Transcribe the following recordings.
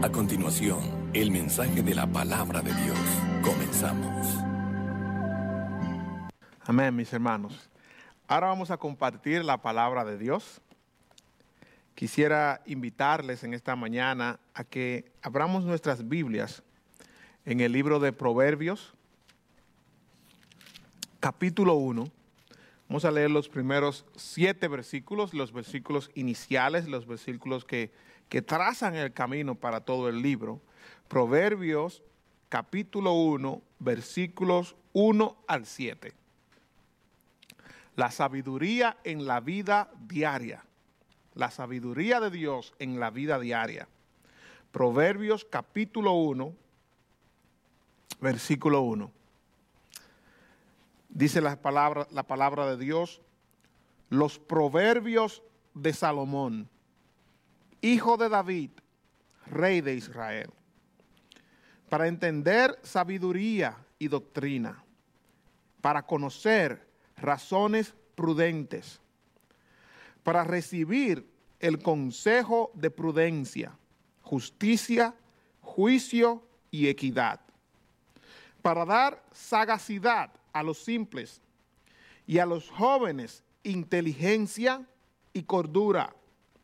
A continuación, el mensaje de la palabra de Dios. Comenzamos. Amén, mis hermanos. Ahora vamos a compartir la palabra de Dios. Quisiera invitarles en esta mañana a que abramos nuestras Biblias en el libro de Proverbios, capítulo 1. Vamos a leer los primeros 7 versículos, los versículos iniciales, los versículos que trazan el camino para todo el libro. Proverbios, capítulo 1, versículos 1 al 7. La sabiduría en la vida diaria. La sabiduría de Dios en la vida diaria. Proverbios, capítulo 1, versículo 1. Dice la palabra de Dios: los proverbios de Salomón, hijo de David, rey de Israel, para entender sabiduría y doctrina, para conocer razones prudentes, para recibir el consejo de prudencia, justicia, juicio y equidad, para dar sagacidad a los simples y a los jóvenes inteligencia y cordura.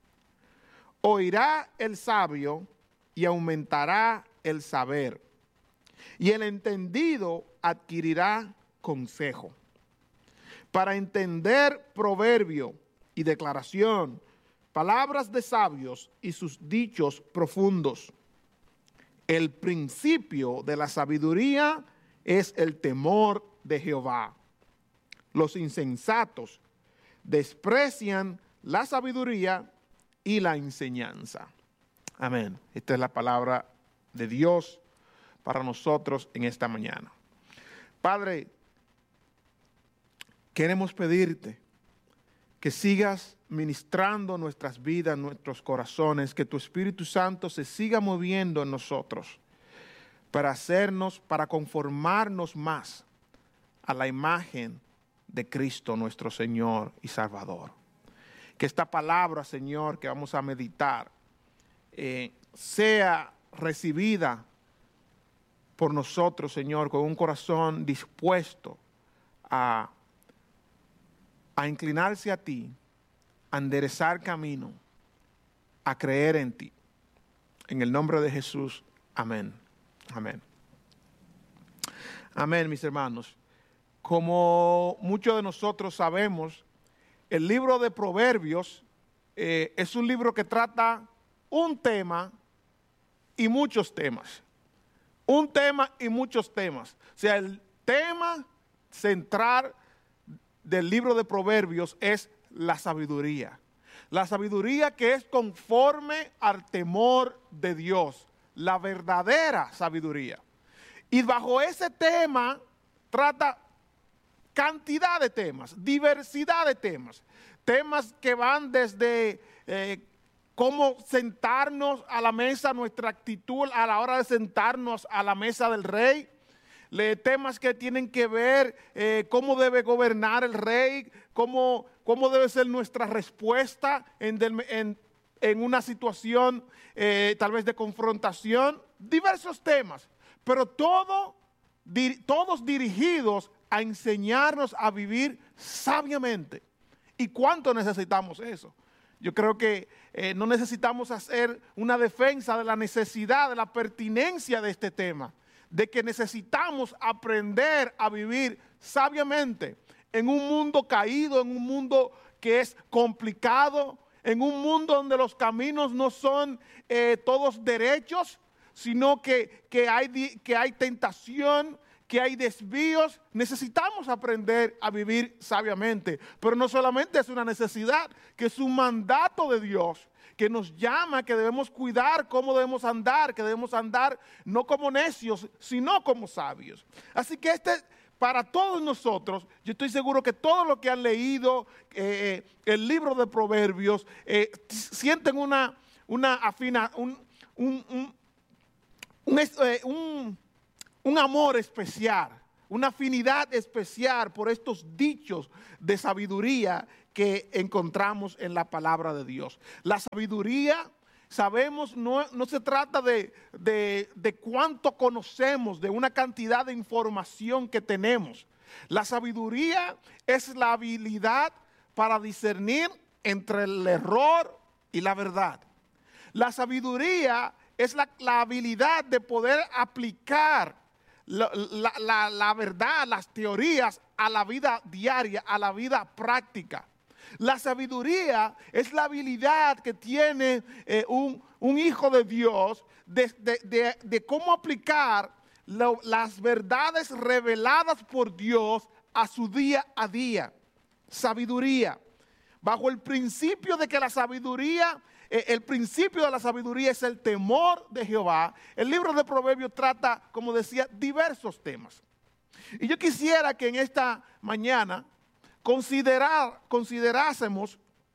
Oirá el sabio y aumentará el saber, y el entendido adquirirá consejo. Para entender proverbio y declaración, palabras de sabios y sus dichos profundos. El principio de la sabiduría es el temor de Jehová. Los insensatos desprecian la sabiduría y la enseñanza. Amén. Esta es la palabra de Dios para nosotros en esta mañana. Padre, queremos pedirte que sigas ministrando nuestras vidas, nuestros corazones, que tu Espíritu Santo se siga moviendo en nosotros para conformarnos más a la imagen de Cristo, nuestro Señor y Salvador. Que esta palabra, Señor, que vamos a meditar, sea recibida por nosotros, Señor, con un corazón dispuesto a inclinarse a ti, a enderezar camino, a creer en ti. En el nombre de Jesús, amén. Amén. Amén, mis hermanos. Como muchos de nosotros sabemos, el libro de Proverbios es un libro que trata un tema y muchos temas. Un tema y muchos temas. O sea, el tema central del libro de Proverbios es la sabiduría. La sabiduría que es conforme al temor de Dios. La verdadera sabiduría. Y bajo ese tema trata cantidad de temas, diversidad de temas. Temas que van desde cómo sentarnos a la mesa, nuestra actitud a la hora de sentarnos a la mesa del rey. Temas que tienen que ver cómo debe gobernar el rey, cómo debe ser nuestra respuesta en una situación tal vez de confrontación. Diversos temas, pero todos dirigidos a enseñarnos a vivir sabiamente. ¿Y cuánto necesitamos eso? Yo creo que no necesitamos hacer una defensa de la necesidad, de la pertinencia de este tema, de que necesitamos aprender a vivir sabiamente en un mundo caído, en un mundo que es complicado, en un mundo donde los caminos no son todos derechos, sino que hay tentación, que hay desvíos. Necesitamos aprender a vivir sabiamente, pero no solamente es una necesidad, que es un mandato de Dios, que nos llama, que debemos cuidar cómo debemos andar, que debemos andar no como necios, sino como sabios. Así que para todos nosotros, yo estoy seguro que todos los que han leído el libro de Proverbios sienten un amor especial, una afinidad especial por estos dichos de sabiduría que encontramos en la palabra de Dios. La sabiduría sabemos, no se trata de cuánto conocemos, de una cantidad de información que tenemos. La sabiduría es la habilidad para discernir entre el error y la verdad. La sabiduría es la habilidad de poder aplicar la verdad, las teorías a la vida diaria, a la vida práctica. La sabiduría es la habilidad que tiene un hijo de Dios de cómo aplicar las verdades reveladas por Dios a su día a día. Sabiduría. Bajo el principio de que la sabiduría, el principio de la sabiduría es el temor de Jehová. El libro de Proverbios trata, como decía, diversos temas. Y yo quisiera que en esta mañana considerásemos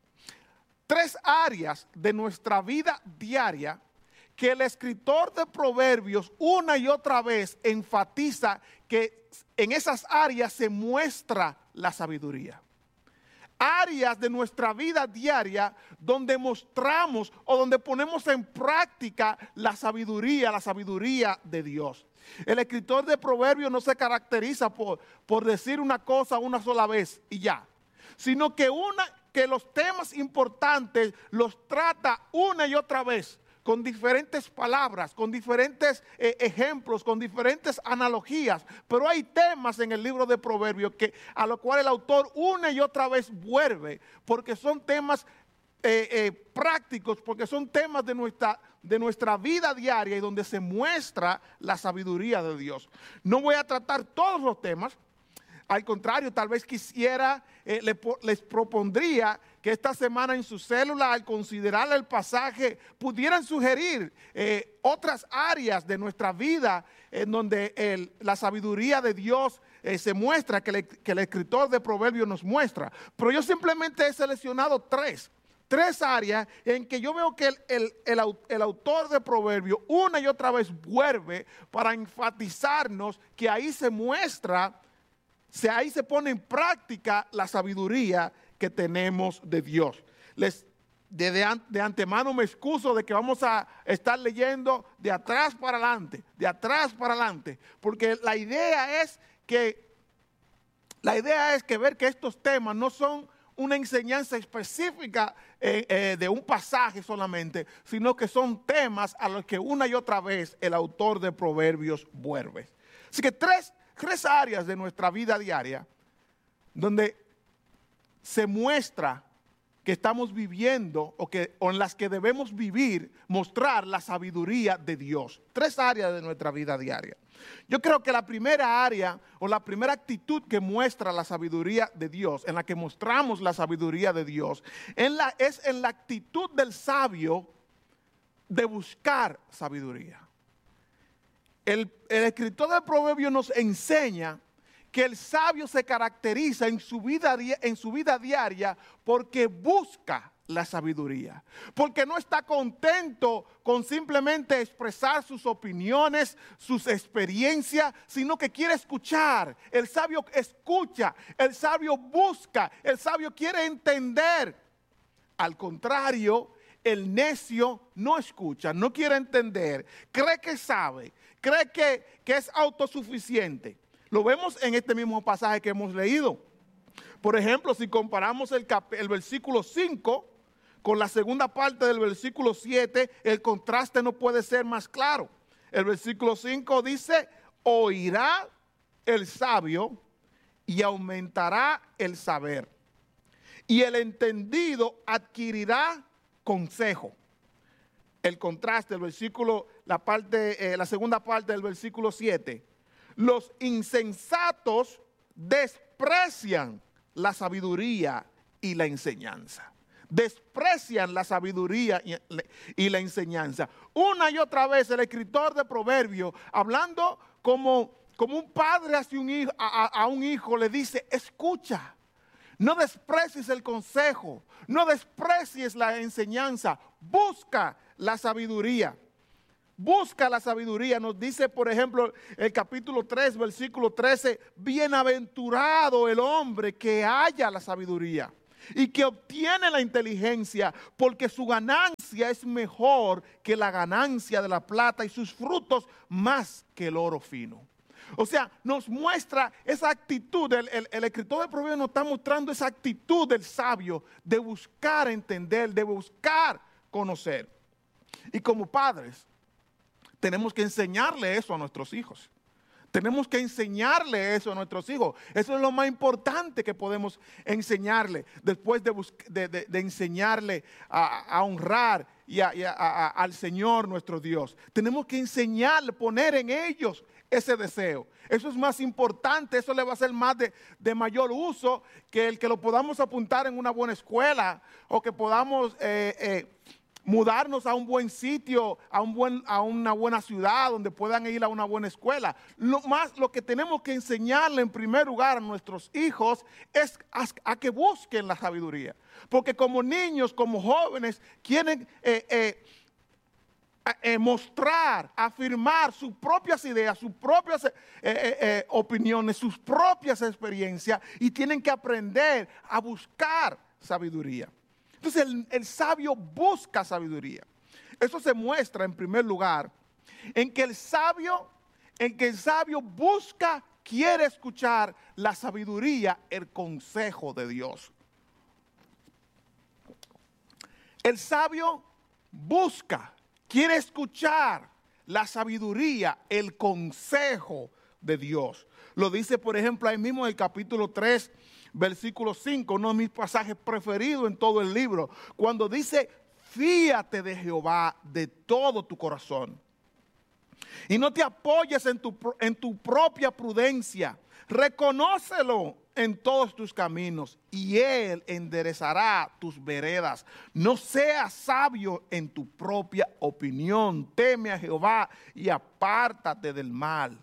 3 áreas de nuestra vida diaria que el escritor de Proverbios una y otra vez enfatiza que en esas áreas se muestra la sabiduría. Áreas de nuestra vida diaria donde mostramos o donde ponemos en práctica la sabiduría de Dios. El escritor de Proverbios no se caracteriza por decir una cosa una sola vez y ya, sino que los temas importantes los trata una y otra vez, con diferentes palabras, con diferentes ejemplos, con diferentes analogías. Pero hay temas en el libro de Proverbios a los cuales el autor una y otra vez vuelve, porque son temas prácticos, porque son temas de nuestra vida diaria y donde se muestra la sabiduría de Dios. No voy a tratar todos los temas. Al contrario, tal vez les propondría que esta semana en su célula, al considerar el pasaje, pudieran sugerir otras áreas de nuestra vida en donde la sabiduría de Dios se muestra, que el escritor de Proverbios nos muestra. Pero yo simplemente he seleccionado 3 áreas en que yo veo que el autor de Proverbios una y otra vez vuelve para enfatizarnos que ahí se muestra, ahí se pone en práctica la sabiduría que tenemos de Dios. De antemano me excuso de que vamos a estar leyendo de atrás para adelante, porque la idea es que ver que estos temas no son una enseñanza específica de un pasaje solamente, sino que son temas a los que una y otra vez el autor de Proverbios vuelve. Así que tres áreas de nuestra vida diaria donde se muestra que estamos viviendo o en las que debemos vivir, mostrar la sabiduría de Dios. 3 áreas de nuestra vida diaria. Yo creo que la primera área o la primera actitud que muestra la sabiduría de Dios, en la que mostramos la sabiduría de Dios, es en la actitud del sabio de buscar sabiduría. El escritor del Proverbio nos enseña que el sabio se caracteriza en su vida diaria porque busca la sabiduría, porque no está contento con simplemente expresar sus opiniones, sus experiencias, sino que quiere escuchar. El sabio escucha, el sabio busca, el sabio quiere entender. Al contrario, el necio no escucha, no quiere entender, cree que sabe, cree que es autosuficiente. Lo vemos en este mismo pasaje que hemos leído. Por ejemplo, si comparamos el versículo 5 con la segunda parte del versículo 7, el contraste no puede ser más claro. El versículo 5 dice, oirá el sabio y aumentará el saber, y el entendido adquirirá consejo. El contraste, la segunda parte del versículo 7. Los insensatos desprecian la sabiduría y la enseñanza. Desprecian la sabiduría y la enseñanza. Una y otra vez el escritor de Proverbios, hablando como un padre a un hijo, le dice, escucha, no desprecies el consejo, no desprecies la enseñanza, busca la sabiduría. Busca la sabiduría, nos dice por ejemplo el capítulo 3, versículo 13, bienaventurado el hombre que halla la sabiduría. y que obtiene la inteligencia, porque su ganancia es mejor que la ganancia de la plata y sus frutos más que el oro fino. O sea, nos muestra esa actitud, el escritor de Proverbios nos está mostrando esa actitud del sabio de buscar entender, de buscar conocer. Y como padres, tenemos que enseñarle eso a nuestros hijos. Tenemos que enseñarle eso a nuestros hijos. Eso es lo más importante que podemos enseñarle. Después de enseñarle a honrar al Señor nuestro Dios. Tenemos que enseñarle, poner en ellos ese deseo. Eso es más importante, eso le va a ser más de mayor uso que el que lo podamos apuntar en una buena escuela o que podamos mudarnos a un buen sitio, a una buena ciudad donde puedan ir a una buena escuela. Lo que tenemos que enseñarle en primer lugar a nuestros hijos es a que busquen la sabiduría. Porque como niños, como jóvenes, quieren mostrar, afirmar sus propias ideas, sus propias opiniones, sus propias experiencias y tienen que aprender a buscar sabiduría. Entonces el sabio busca sabiduría. Eso se muestra en primer lugar en que el sabio busca, quiere escuchar la sabiduría, el consejo de Dios. El sabio busca, quiere escuchar la sabiduría, el consejo de Dios. Lo dice, por ejemplo, ahí mismo en el capítulo 3, versículo 5, uno de mis pasajes preferidos en todo el libro, cuando dice, fíate de Jehová de todo tu corazón y no te apoyes en tu propia prudencia, reconócelo en todos tus caminos y Él enderezará tus veredas. No seas sabio en tu propia opinión, teme a Jehová y apártate del mal.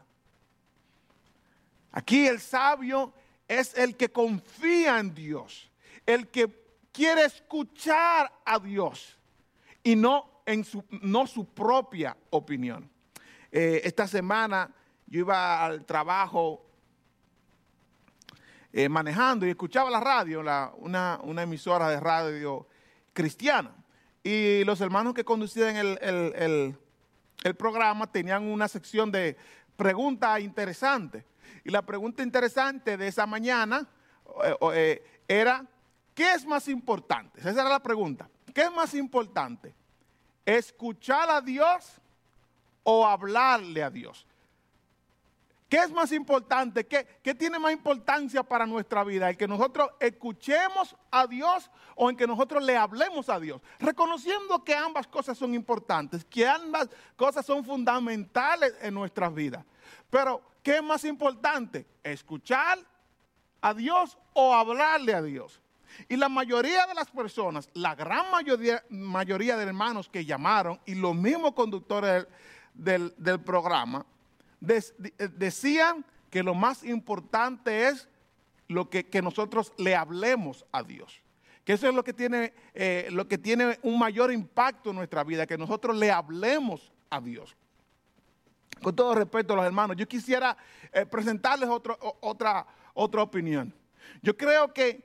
Aquí el sabio es el que confía en Dios, el que quiere escuchar a Dios y no su propia opinión. Esta semana yo iba al trabajo manejando y escuchaba la radio, una emisora de radio cristiana. Y los hermanos que conducían el programa tenían una sección de preguntas interesantes. Y la pregunta interesante de esa mañana era, ¿qué es más importante? Esa era la pregunta. ¿Qué es más importante? ¿Escuchar a Dios o hablarle a Dios? ¿Qué es más importante? ¿Qué tiene más importancia para nuestra vida? ¿El que nosotros escuchemos a Dios o en que nosotros le hablemos a Dios? Reconociendo que ambas cosas son importantes, que ambas cosas son fundamentales en nuestras vidas. Pero, ¿qué es más importante? ¿Escuchar a Dios o hablarle a Dios? Y la mayoría de las personas, la gran mayoría de hermanos que llamaron y los mismos conductores del programa, decían que lo más importante es que nosotros le hablemos a Dios. Que eso es lo que tiene un mayor impacto en nuestra vida, que nosotros le hablemos a Dios. Con todo respeto a los hermanos, yo quisiera presentarles otra opinión. Yo creo que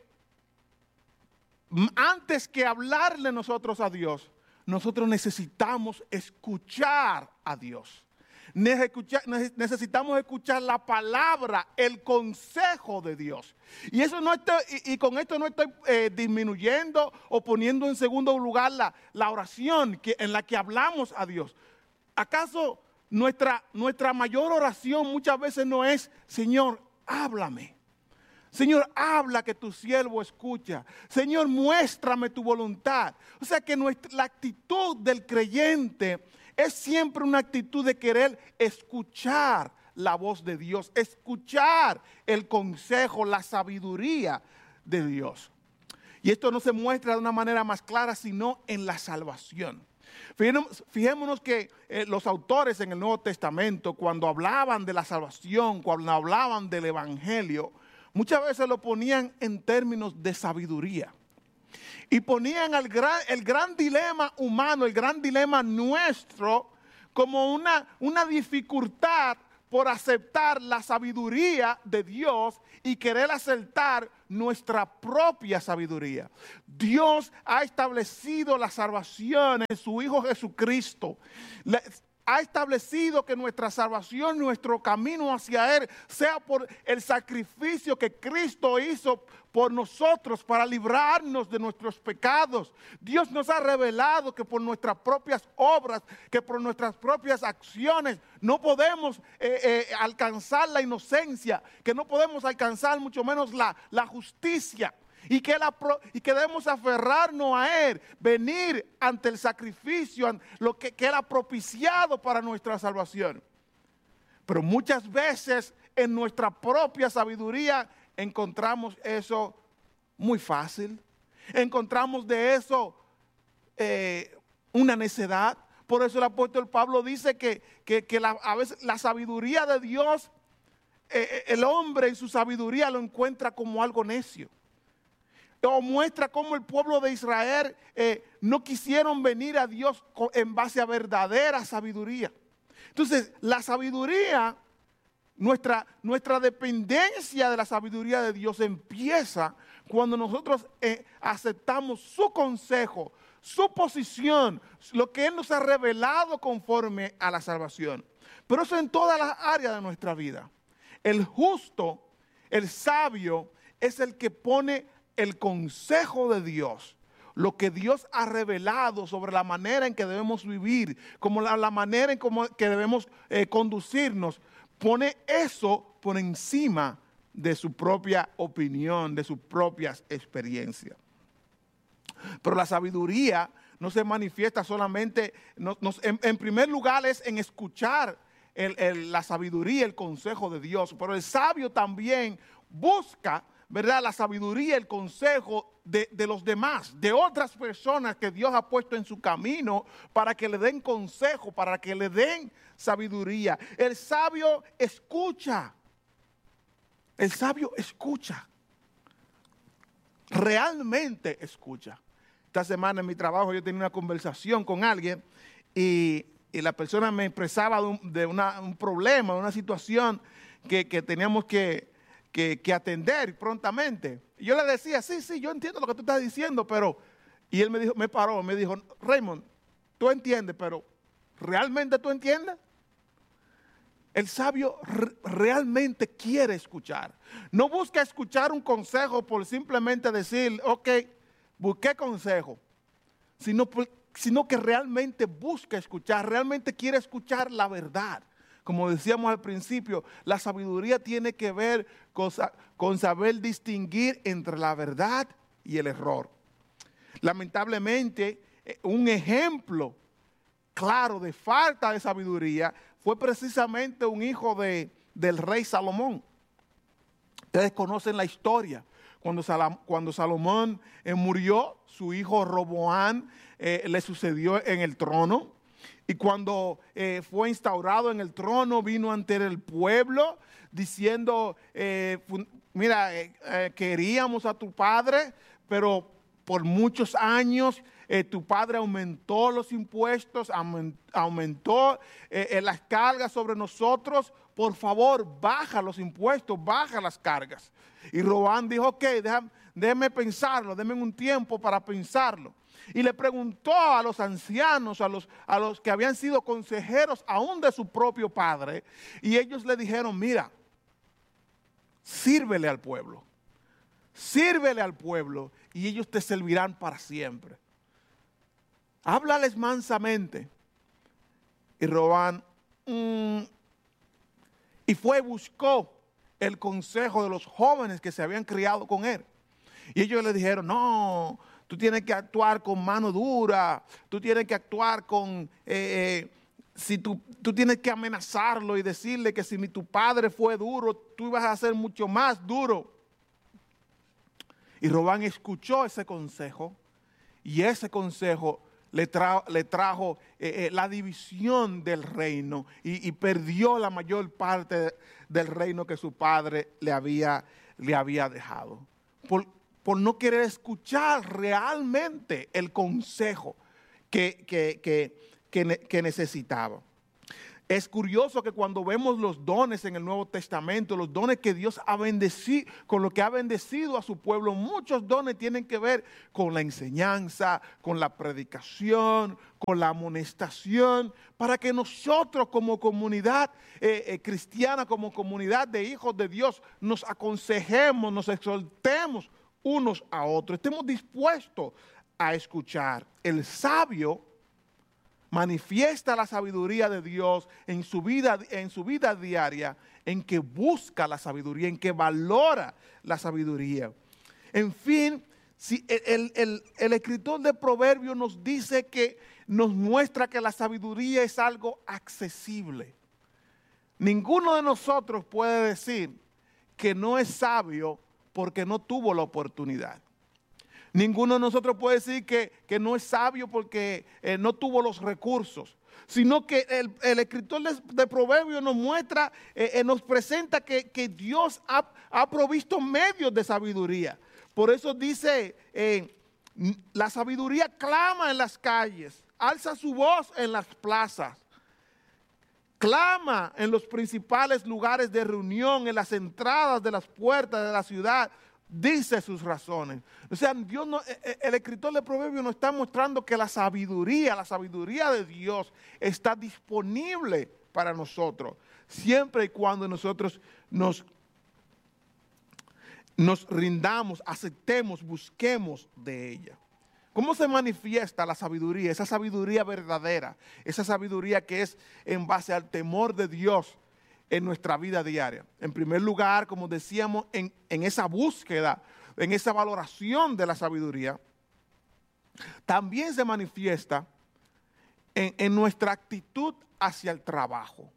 antes que hablarle nosotros a Dios, nosotros necesitamos escuchar a Dios. Necesitamos escuchar la palabra, el consejo de Dios. Y con esto no estoy disminuyendo o poniendo en segundo lugar la oración en la que hablamos a Dios. ¿Acaso nuestra mayor oración muchas veces no es, Señor, háblame? Señor, habla que tu siervo escucha. Señor, muéstrame tu voluntad. O sea que la actitud del creyente es siempre una actitud de querer escuchar la voz de Dios, escuchar el consejo, la sabiduría de Dios. Y esto no se muestra de una manera más clara, sino en la salvación. Fijémonos que los autores en el Nuevo Testamento, cuando hablaban de la salvación, cuando hablaban del Evangelio, muchas veces lo ponían en términos de sabiduría. Y ponían el gran dilema humano, el gran dilema nuestro, como una dificultad por aceptar la sabiduría de Dios y querer aceptar nuestra propia sabiduría. Dios ha establecido la salvación en su Hijo Jesucristo. Ha establecido que nuestra salvación, nuestro camino hacia Él, sea por el sacrificio que Cristo hizo por nosotros para librarnos de nuestros pecados. Dios nos ha revelado que por nuestras propias obras, que por nuestras propias acciones, no podemos alcanzar la inocencia, que no podemos alcanzar mucho menos la justicia. Y que debemos aferrarnos a Él, venir ante el sacrificio, lo que era propiciado para nuestra salvación. Pero muchas veces en nuestra propia sabiduría encontramos eso muy fácil. Encontramos de eso una necedad. Por eso el apóstol Pablo dice que a veces la sabiduría de Dios, el hombre en su sabiduría lo encuentra como algo necio. O muestra cómo el pueblo de Israel no quisieron venir a Dios en base a verdadera sabiduría. Entonces, la sabiduría, nuestra dependencia de la sabiduría de Dios empieza cuando nosotros aceptamos su consejo, su posición, lo que Él nos ha revelado conforme a la salvación. Pero eso en todas las áreas de nuestra vida. El justo, el sabio, es el que pone el consejo de Dios, lo que Dios ha revelado sobre la manera en que debemos vivir, como la manera en que debemos conducirnos, pone eso por encima de su propia opinión, de sus propias experiencias. Pero la sabiduría no se manifiesta solamente, en primer lugar es en escuchar la sabiduría, el consejo de Dios, pero el sabio también busca, ¿verdad?, la sabiduría, el consejo de los demás, de otras personas que Dios ha puesto en su camino para que le den consejo, para que le den sabiduría. El sabio escucha. El sabio escucha. Realmente escucha. Esta semana en mi trabajo yo tenía una conversación con alguien y la persona me expresaba de un problema, una situación que teníamos que atender prontamente. Y yo le decía, sí, yo entiendo lo que tú estás diciendo, pero... Y él me paró, me dijo, Raymond, tú entiendes, pero ¿realmente tú entiendes? El sabio realmente quiere escuchar. No busca escuchar un consejo por simplemente decir, ok, busqué consejo, sino que realmente busca escuchar, realmente quiere escuchar la verdad. Como decíamos al principio, la sabiduría tiene que ver con saber distinguir entre la verdad y el error. Lamentablemente, un ejemplo claro de falta de sabiduría fue precisamente un hijo del rey Salomón. Ustedes conocen la historia. Cuando Salomón murió, su hijo Roboam le sucedió en el trono. Y cuando fue instaurado en el trono, vino ante el pueblo diciendo, mira, queríamos a tu padre, pero por muchos años tu padre aumentó los impuestos, aumentó las cargas sobre nosotros. Por favor, baja los impuestos, baja las cargas. Y Roboam dijo, ok, déjame pensarlo, déme un tiempo para pensarlo. Y le preguntó a los ancianos, a los que habían sido consejeros aún de su propio padre, y ellos le dijeron, mira, sírvele al pueblo y ellos te servirán para siempre. Háblales mansamente. Y Roboam, y fue y buscó el consejo de los jóvenes que se habían criado con él. Y ellos le dijeron, no, tú tienes que actuar con mano dura, tú tienes que actuar con, si tú tienes que amenazarlo y decirle que si tu padre fue duro, tú ibas a ser mucho más duro. Y Roboam escuchó ese consejo y ese consejo le trajo la división del reino y perdió la mayor parte del reino que su padre le había dejado. Por no querer escuchar realmente el consejo que necesitaba. Es curioso que cuando vemos los dones en el Nuevo Testamento, los dones que Dios ha bendecido, con lo que ha bendecido a su pueblo, muchos dones tienen que ver con la enseñanza, con la predicación, con la amonestación, para que nosotros como comunidad cristiana, como comunidad de hijos de Dios, nos aconsejemos, nos exhortemos unos a otros, estemos dispuestos a escuchar. El sabio manifiesta la sabiduría de Dios en su vida diaria, en que busca la sabiduría, en que valora la sabiduría. En fin, si el escritor de Proverbios nos dice que nos muestra que la sabiduría es algo accesible. Ninguno de nosotros puede decir que no es sabio porque no tuvo la oportunidad. Ninguno de nosotros puede decir que no es sabio porque no tuvo los recursos, sino que el escritor de Proverbios nos muestra, nos presenta que Dios ha provisto medios de sabiduría. Por eso dice, la sabiduría clama en las calles, alza su voz en las plazas, clama en los principales lugares de reunión, en las entradas de las puertas de la ciudad. Dice sus razones. O sea, el escritor de Proverbios nos está mostrando que la sabiduría de Dios está disponible para nosotros, siempre y cuando nosotros nos rindamos, aceptemos, busquemos de ella. ¿Cómo se manifiesta la sabiduría? Esa sabiduría verdadera, esa sabiduría que es en base al temor de Dios en nuestra vida diaria. En primer lugar, como decíamos, en esa búsqueda, en esa valoración de la sabiduría, también se manifiesta en nuestra actitud hacia el trabajo.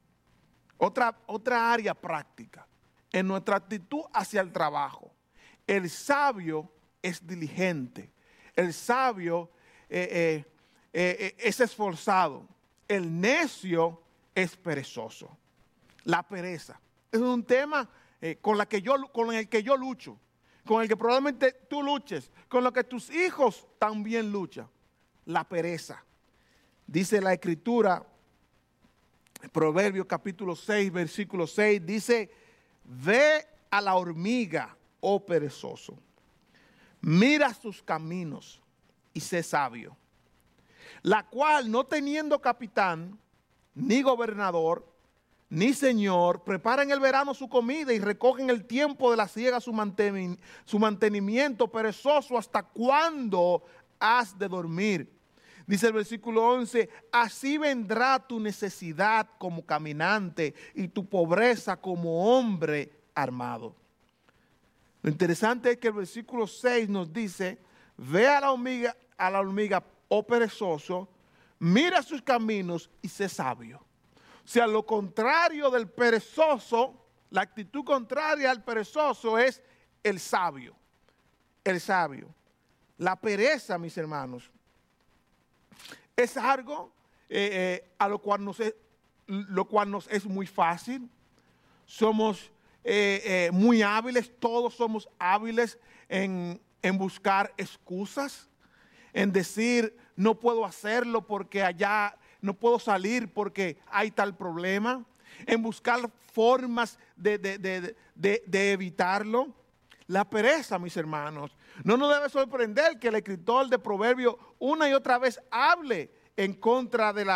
Otra área práctica, en nuestra actitud hacia el trabajo. El sabio es diligente, el sabio es esforzado, el necio es perezoso. La pereza es un tema con el que yo lucho, con el que probablemente tú luches, con lo que tus hijos también luchan. La pereza. Dice la Escritura, Proverbios capítulo 6, versículo 6, dice: ve a la hormiga, oh perezoso, mira sus caminos y sé sabio, la cual, no teniendo capitán, ni gobernador, ni señor, prepara en el verano su comida y recoge en el tiempo de la siega su mantenimiento. Perezoso, ¿hasta cuándo has de dormir? Dice el versículo 11, así vendrá tu necesidad como caminante y tu pobreza como hombre armado. Lo interesante es que el versículo 6 nos dice: ve a la hormiga, oh perezoso, mira sus caminos y sé sabio. O sea, lo contrario del perezoso, la actitud contraria al perezoso es el sabio. El sabio. La pereza, mis hermanos, es algo a lo cual nos es muy fácil. Somos muy hábiles, todos somos hábiles en buscar excusas, en decir no puedo hacerlo porque allá, no puedo salir porque hay tal problema, en buscar formas de evitarlo. La pereza, mis hermanos, no nos debe sorprender que el escritor de Proverbios una y otra vez hable en contra de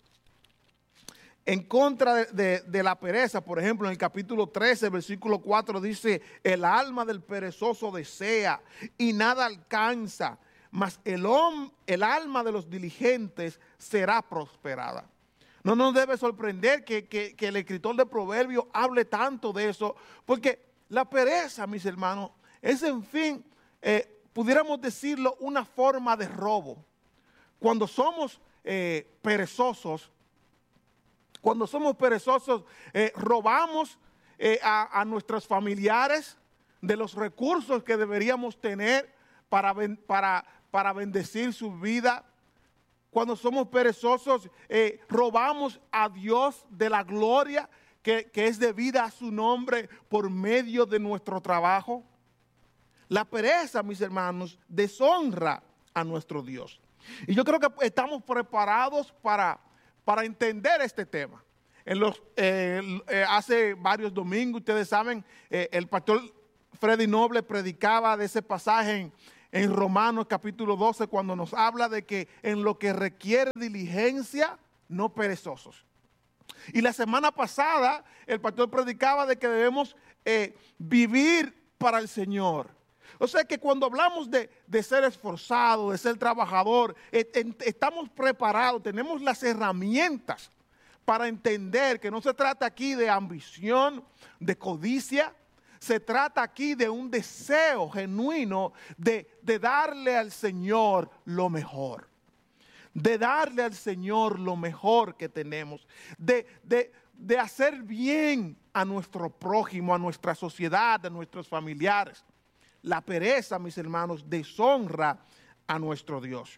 la pereza. Por ejemplo, en el capítulo 13, versículo 4 dice: el alma del perezoso desea y nada alcanza, mas el alma de los diligentes será prosperada. No nos debe sorprender que el escritor de Proverbios hable tanto de eso, porque la pereza, mis hermanos, es, en fin, pudiéramos decirlo, una forma de robo. Cuando somos perezosos, robamos a nuestros familiares de los recursos que deberíamos tener para bendecir su vida. Cuando somos perezosos, robamos a Dios de la gloria que es debida a su nombre por medio de nuestro trabajo. La pereza, mis hermanos, deshonra a nuestro Dios. Y yo creo que estamos preparados para para entender este tema. Hace varios domingos, ustedes saben, el pastor Freddy Noble predicaba de ese pasaje en Romanos capítulo 12, cuando nos habla de que en lo que requiere diligencia, no perezosos. Y la semana pasada el pastor predicaba de que debemos vivir para el Señor. O sea que cuando hablamos de ser esforzado, de ser trabajador, estamos preparados, tenemos las herramientas para entender que no se trata aquí de ambición, de codicia. Se trata aquí de un deseo genuino de darle al Señor lo mejor. De darle al Señor lo mejor que tenemos. De hacer bien a nuestro prójimo, a nuestra sociedad, a nuestros familiares. La pereza, mis hermanos, deshonra a nuestro Dios.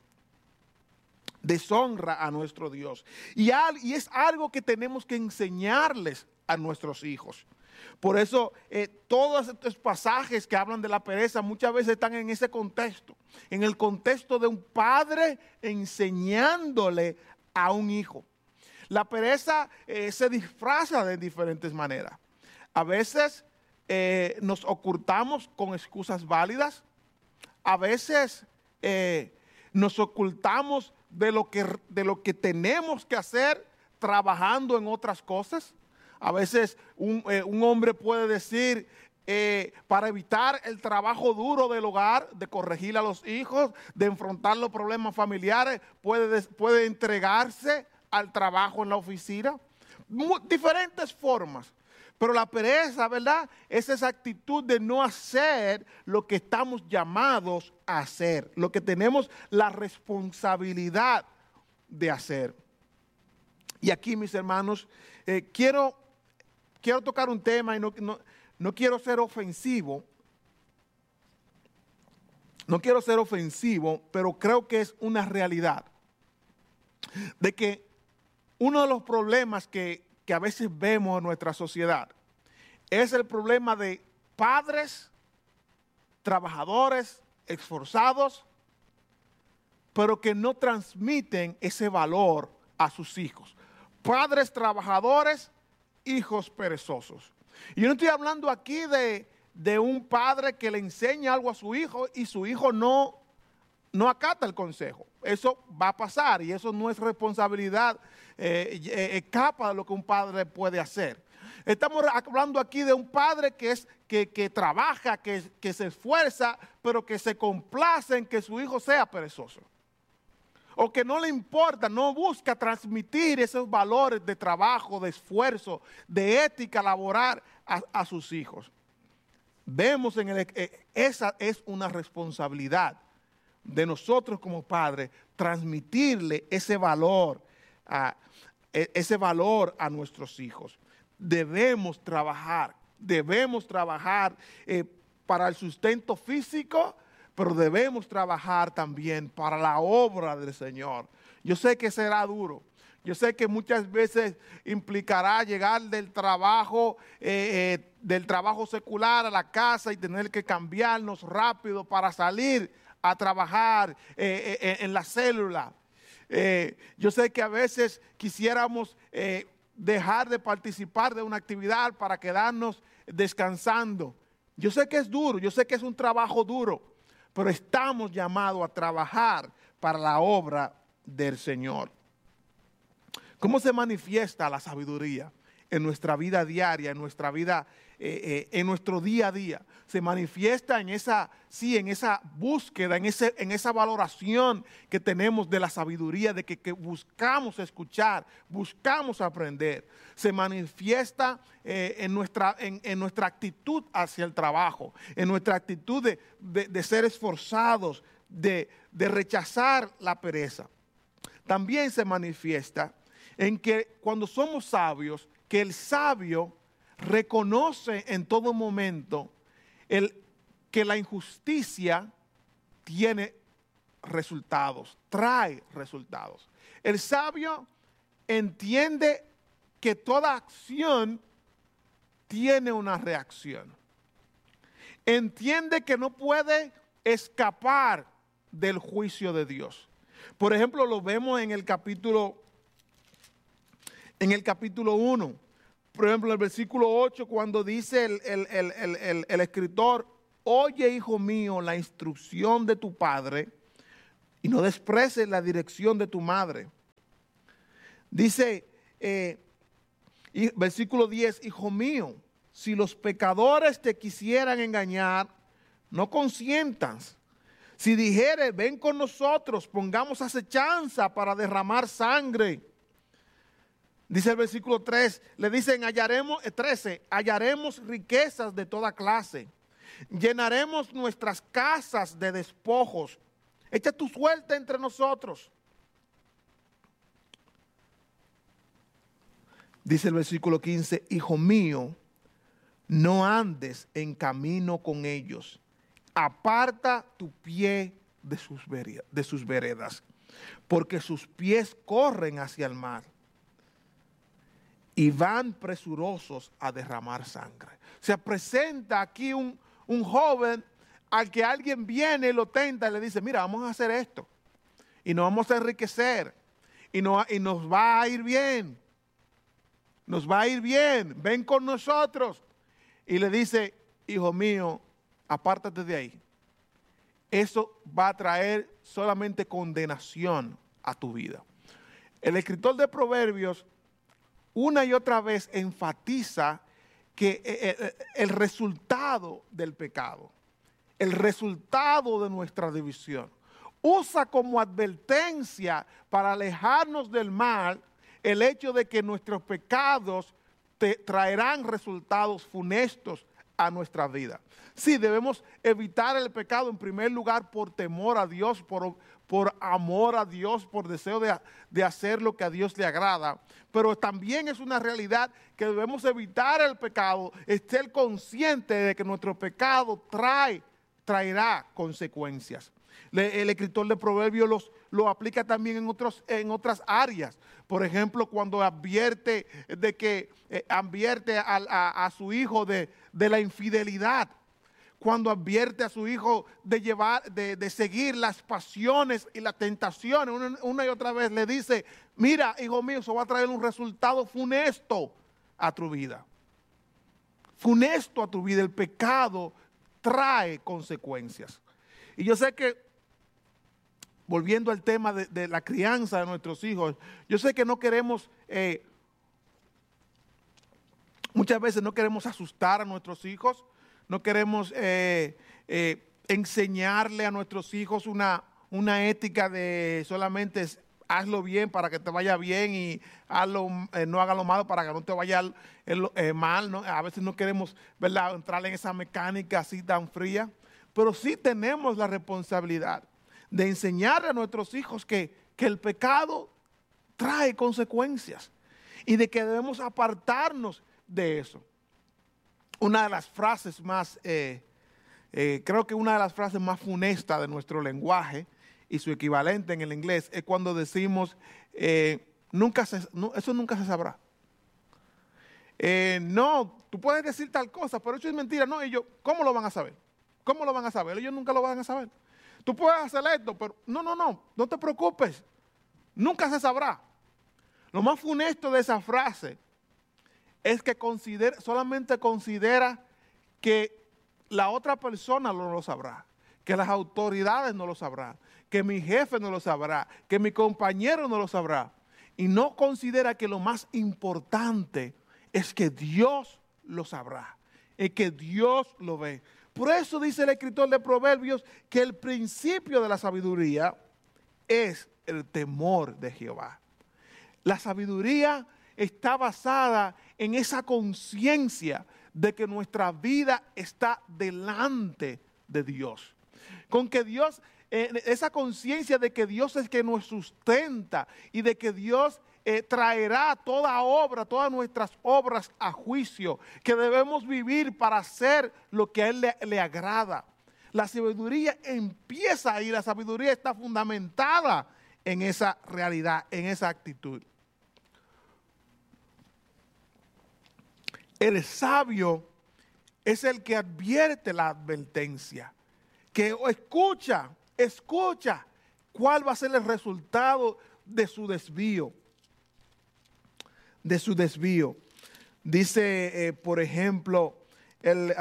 Deshonra a nuestro Dios. Y es algo que tenemos que enseñarles a nuestros hijos. Por eso todos estos pasajes que hablan de la pereza muchas veces están en ese contexto. En el contexto de un padre enseñándole a un hijo. La pereza se disfraza de diferentes maneras. A veces nos ocultamos con excusas válidas. A veces nos ocultamos de lo que tenemos que hacer trabajando en otras cosas. A veces un hombre puede decir, para evitar el trabajo duro del hogar, de corregir a los hijos, de enfrentar los problemas familiares, puede entregarse al trabajo en la oficina. Diferentes formas. Pero la pereza, ¿verdad? Es esa actitud de no hacer lo que estamos llamados a hacer, lo que tenemos la responsabilidad de hacer. Y aquí, mis hermanos, quiero tocar un tema y no quiero ser ofensivo. No quiero ser ofensivo, pero creo que es una realidad. De que uno de los problemas que a veces vemos en nuestra sociedad es el problema de padres, trabajadores, esforzados, pero que no transmiten ese valor a sus hijos. Padres trabajadores, hijos perezosos. Y yo no estoy hablando aquí de un padre que le enseña algo a su hijo y su hijo no acata el consejo. Eso va a pasar y eso no es responsabilidad, escapa de lo que un padre puede hacer. Estamos hablando aquí de un padre que trabaja, que se esfuerza, pero que se complace en que su hijo sea perezoso. O que no le importa, no busca transmitir esos valores de trabajo, de esfuerzo, de ética laboral a sus hijos. Vemos esa es una responsabilidad de nosotros como padres, transmitirle ese valor a nuestros hijos. Debemos trabajar para el sustento físico, pero debemos trabajar también para la obra del Señor. Yo sé que será duro. Yo sé que muchas veces implicará llegar del trabajo secular a la casa y tener que cambiarnos rápido para salir a trabajar en la célula. Yo sé que a veces quisiéramos dejar de participar de una actividad para quedarnos descansando. Yo sé que es duro, yo sé que es un trabajo duro, pero estamos llamados a trabajar para la obra del Señor. ¿Cómo se manifiesta la sabiduría en nuestra vida diaria, en nuestra vida, en nuestro día a día? Se manifiesta en esa búsqueda, en esa valoración que tenemos de la sabiduría, de que buscamos escuchar, buscamos aprender. Se manifiesta en nuestra actitud hacia el trabajo, en nuestra actitud de ser esforzados, de rechazar la pereza. También se manifiesta en que cuando somos sabios, que el sabio reconoce en todo momento que la injusticia tiene resultados, trae resultados. El sabio entiende que toda acción tiene una reacción. Entiende que no puede escapar del juicio de Dios. Por ejemplo, lo vemos en el capítulo en el capítulo 1. Por ejemplo, en el versículo 8, cuando dice el escritor, oye, hijo mío, la instrucción de tu padre y no desprecies la dirección de tu madre. Dice, versículo 10, hijo mío, si los pecadores te quisieran engañar, no consientas. Si dijeres, ven con nosotros, pongamos acechanza para derramar sangre. Dice el versículo 3, le dicen, 13, hallaremos riquezas de toda clase. Llenaremos nuestras casas de despojos. Echa tu suerte entre nosotros. Dice el versículo 15, hijo mío, no andes en camino con ellos. Aparta tu pie de sus veredas, porque sus pies corren hacia el mar y van presurosos a derramar sangre. Se presenta aquí un joven al que alguien viene y lo tenta y le dice, mira, vamos a hacer esto y nos vamos a enriquecer y nos va a ir bien. Nos va a ir bien, ven con nosotros. Y le dice, hijo mío, apártate de ahí. Eso va a traer solamente condenación a tu vida. El escritor de Proverbios una y otra vez enfatiza que el resultado del pecado, el resultado de nuestra división, usa como advertencia para alejarnos del mal el hecho de que nuestros pecados traerán resultados funestos a nuestra vida. Sí, debemos evitar el pecado en primer lugar por temor a Dios, por amor a Dios, por deseo de hacer lo que a Dios le agrada. Pero también es una realidad que debemos evitar el pecado, estar consciente de que nuestro pecado traerá consecuencias. El escritor de Proverbios lo aplica también en otras áreas. Por ejemplo, cuando advierte a su hijo de la infidelidad, cuando advierte a su hijo de seguir las pasiones y las tentaciones, una y otra vez le dice, mira, hijo mío, eso va a traer un resultado funesto a tu vida. Funesto a tu vida, el pecado trae consecuencias. Y yo sé que, volviendo al tema de la crianza de nuestros hijos, yo sé que no queremos, muchas veces no queremos asustar a nuestros hijos, no queremos enseñarle a nuestros hijos una ética de solamente hazlo bien para que te vaya bien y no haga lo malo para que no te vaya mal, ¿no? A veces no queremos, ¿verdad?, entrar en esa mecánica así tan fría, pero sí tenemos la responsabilidad de enseñarle a nuestros hijos que el pecado trae consecuencias y de que debemos apartarnos de eso. Una de las frases más, creo que una de las frases más funestas de nuestro lenguaje y su equivalente en el inglés es cuando decimos, eso nunca se sabrá. No, tú puedes decir tal cosa, pero eso es mentira. No, ellos, ¿cómo lo van a saber? ¿Cómo lo van a saber? Ellos nunca lo van a saber. Tú puedes hacer esto, pero no te preocupes. Nunca se sabrá. Lo más funesto de esa frase es que solamente considera que la otra persona no lo sabrá, que las autoridades no lo sabrán, que mi jefe no lo sabrá, que mi compañero no lo sabrá. Y no considera que lo más importante es que Dios lo sabrá, es que Dios lo ve. Por eso dice el escritor de Proverbios que el principio de la sabiduría es el temor de Jehová. La sabiduría está basada en esa conciencia de que nuestra vida está delante de Dios. Con que Dios, esa conciencia de que Dios es que nos sustenta y de que Dios traerá todas nuestras obras a juicio, que debemos vivir para hacer lo que a Él le agrada. La sabiduría empieza ahí, la sabiduría está fundamentada en esa realidad, en esa actitud. El sabio es el que advierte la advertencia, que escucha cuál va a ser el resultado de su desvío. de su desvío. Dice, por ejemplo, el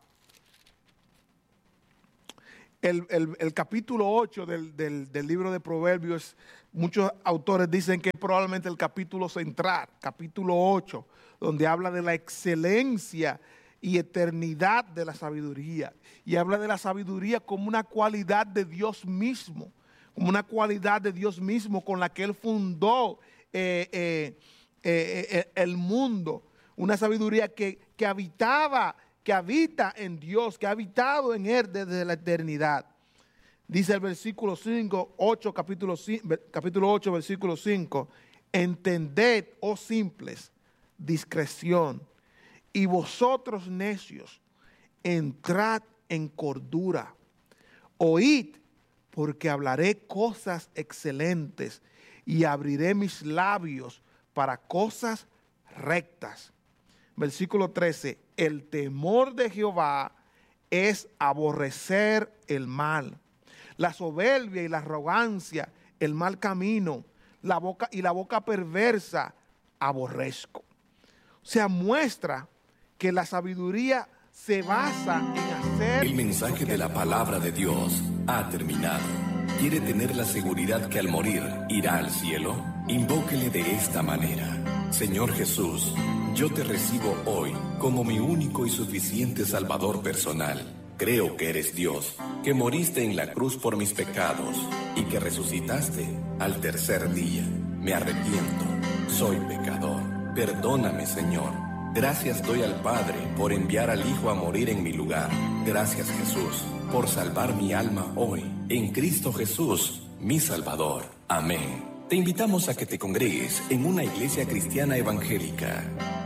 capítulo 8 del libro de Proverbios, muchos autores dicen que es probablemente el capítulo central, capítulo 8, donde habla de la excelencia y eternidad de la sabiduría. Y habla de la sabiduría como una cualidad de Dios mismo, como una cualidad de Dios mismo con la que Él fundó el mundo. Una sabiduría que habita en Dios, que ha habitado en Él desde la eternidad. Dice el versículo 5, capítulo 8, versículo 5, entended, oh simples, discreción, y vosotros necios, entrad en cordura. Oíd, porque hablaré cosas excelentes, y abriré mis labios para cosas rectas. Versículo 13, el temor de Jehová es aborrecer el mal, la soberbia y la arrogancia, el mal camino, la boca perversa aborrezco. O sea, muestra que la sabiduría se basa en hacer... El mensaje de la palabra de Dios ha terminado. ¿Quiere tener la seguridad que al morir irá al cielo? Invóquele de esta manera. Señor Jesús, yo te recibo hoy como mi único y suficiente Salvador personal. Creo que eres Dios, que moriste en la cruz por mis pecados y que resucitaste al tercer día. Me arrepiento, soy pecador. Perdóname, Señor. Gracias doy al Padre por enviar al Hijo a morir en mi lugar. Gracias, Jesús, por salvar mi alma hoy. En Cristo Jesús, mi Salvador. Amén. Te invitamos a que te congregues en una iglesia cristiana evangélica.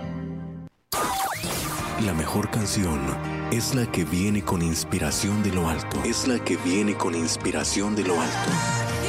La mejor canción es la que viene con inspiración de lo alto. Es la que viene con inspiración de lo alto.